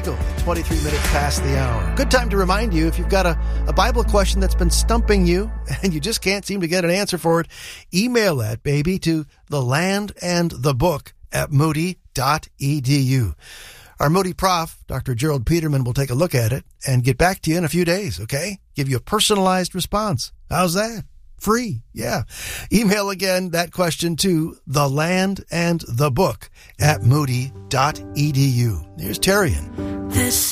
Eagle, 23 minutes past the hour. Good time to remind you, if you've got a Bible question that's been stumping you and you just can't seem to get an answer for it, email that baby to thelandandthebook@moody.edu. Our Moody prof, Dr. Gerald Peterman, will take a look at it and get back to you in a few days, okay? Give you a personalized response. How's that? Free, yeah. Email again that question to thelandandthebook@moody.edu. Here's Terrian. This